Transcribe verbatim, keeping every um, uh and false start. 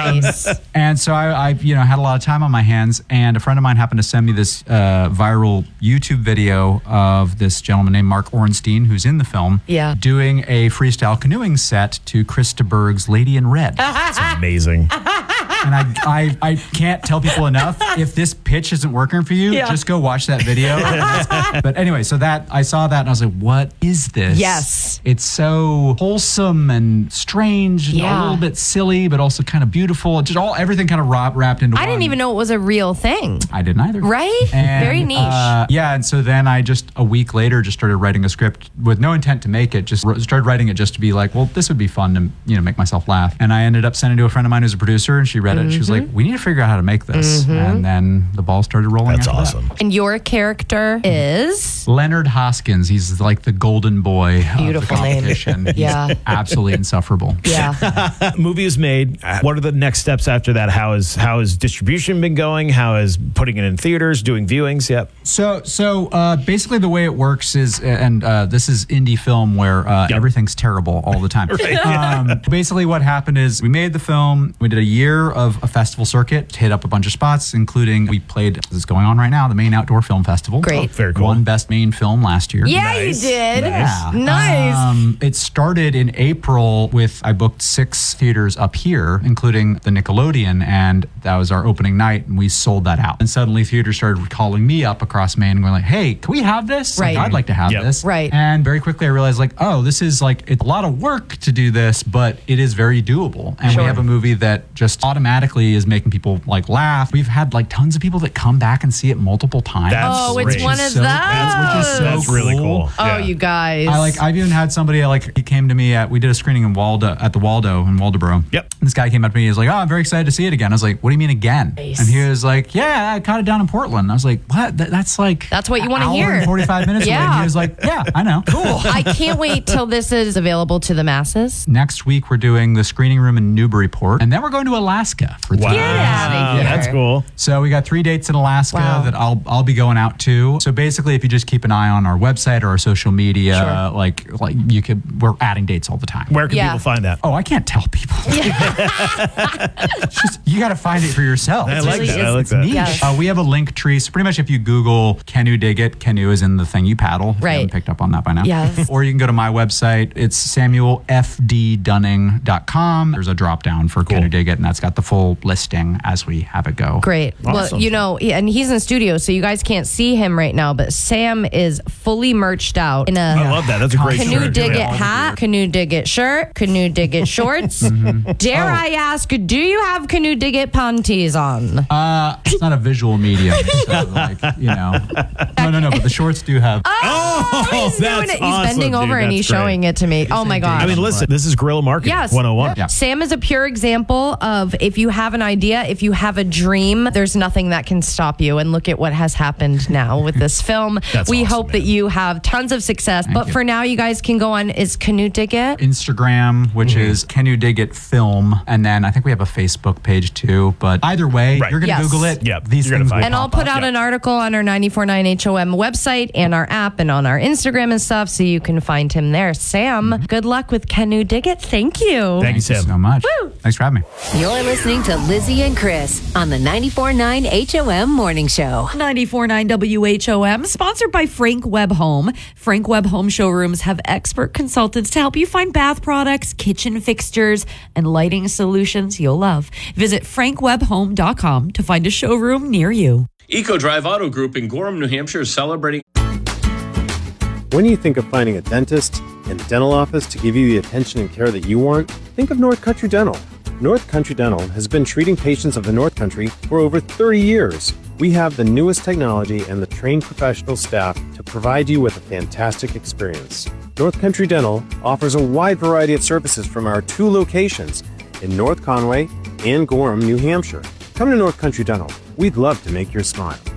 Nice. And so I, I, you know, had a lot of time on my hands, and a friend of mine happened to send me this uh, viral YouTube video of this gentleman named Mark Ornstein, who's in the film, Yeah. doing a freestyle canoeing set to Krista Berg's Lady in Red. It's amazing. And I, I, I can't tell people enough, if this pitch isn't working for you, Yeah. just go watch that video. But anyway, so that I saw that and I was like, what is this? Yes. It's so wholesome and strange, and Yeah. a little bit silly, but also kind of beautiful. Just all everything kind of wrapped, wrapped into I one. didn't even know it was a real thing. I didn't either. Right? And, Very niche. uh, yeah, and so then I just a week later just started writing a script with no intent to make it. Just wr- started writing it just to be like, well, this would be fun to you know make myself laugh. And I ended up sending it to a friend of mine who's a producer, and she read it. And she was like, we need to figure out how to make this. And then the ball started rolling. That's after awesome. And your character is? That. Leonard Hoskins. He's like the golden boy Beautiful of the name. competition. He's Yeah. absolutely insufferable. Yeah. Movie is made. What are the next steps after that? How is how has distribution been going? How is putting it in theaters, doing viewings? Yep. So, so uh, basically, the way it works is, and uh, this is indie film where uh, Yep. everything's terrible all the time. Right. um, basically, what happened is we made the film. We did a year of a festival circuit, hit up a bunch of spots, including we played. This is going on right now, the Maine Outdoor Film Festival. Great. Oh, very cool. Won Best Maine Film last year. Yeah, Nice. you did. Yeah. Nice. Um, it started in April with, I booked six theaters up here, including the Nickelodeon, and that was our opening night, and we sold that out. And suddenly theaters started calling me up across Maine and going like, hey, can we have this? Right. Like, I'd like to have Yep. this. Right. And very quickly I realized like, oh, this is like, it's a lot of work to do this, but it is very doable. And Sure. we have a movie that just automatically is making people like laugh. We've had like tons of people that come back and see it multiple times. That's Oh, great. it's one of Which is so- those. which is so That's really cool. Oh, Yeah. you guys. I like. I've even had somebody like he came to me at. We did a screening in Waldo at the Waldo in Waldoboro. Yep. This guy came up to me. He was like, "Oh, I'm very excited to see it again." I was like, "What do you mean again?" Nice. And he was like, "Yeah, I caught it down in Portland." I was like, "What? That, that's like That's what you wanna an hour hear. and forty-five minutes away." Yeah. And he was like, "Yeah, I know. Cool." I can't wait till this is available to the masses. Next week we're doing the screening room in Newburyport, and then we're going to Alaska for Wow. three Get outta here. That's cool. So we got three dates in Alaska Wow. that I'll I'll be going out to. So basically, if you just keep an eye on our website or our social media, Sure. like like you could, we're adding dates all the time. Where can Yeah. people find that? Oh, I can't tell people. It's just, you got to find it for yourself. I It's like really that. I is- like that. niche. Yes. Uh, we have a link tree. So pretty much if you Google Canoe Dig It, canoe is in the thing you paddle. If Right. you haven't picked up on that by now. Yes. Or you can go to my website. It's samuel f d dunning dot com. There's a drop down for Cool. Canoe Dig It, and that's got the full listing as we have it go. Great. Awesome. Well, you know, and he's in studio, so you guys can't see him right now, but Sam is fully merched out in a I love that. That's a great Canoe shirt. Dig It Yeah. hat, Canoe Dig It shirt, Canoe Dig It shorts. Dare Oh. I ask, do you have Canoe Dig It panties on? Uh, it's not a visual medium. So like, you know. No, no, no, but the shorts do have. Oh, he's doing that's it. He's awesome, bending dude. over and That's he's great. showing it to me. Oh my god. I mean, listen, this is guerrilla marketing Yes. one oh one. Yeah. Sam is a pure example of if you have an idea, if you have a dream, there's nothing that can stop you. And look at what has happened now with this film. That's we awesome, hope that man. you have tons of success. but you. for now, you guys can go on is Canoe Dig It. Instagram, which Mm-hmm. is Canoe Dig It Film, and then I think we have a Facebook page too. But either way, Right. you're gonna Yes. Google it. Yep, These you're gonna things find will it. And I'll pop put up. out Yeah. an article on our ninety-four point nine H O M website and our app and on our Instagram and stuff so you can find him there. Sam, good luck with Canoe Dig It. Thank you. Thank you, Thank you Sam. so much. Woo. Thanks for having me. You're listening to Lizzie and Chris on the ninety-four point nine H O M Morning Show. ninety-four point nine W H O M, sponsored by Frank Webb Home. Frank Webb Home showrooms have expert consultants to help you find bath products, kitchen fixtures, and lighting solutions you'll love. Visit frank webb home dot com to find a showroom near you. EcoDrive Auto Group in Gorham, New Hampshire is celebrating. When you think of finding a dentist and dental office to give you the attention and care that you want, think of North Country Dental. North Country Dental has been treating patients of the North Country for over thirty years. We have the newest technology and the trained professional staff to provide you with a fantastic experience. North Country Dental offers a wide variety of services from our two locations in North Conway and Gorham, New Hampshire. Come to North Country Dental. We'd love to make your smile.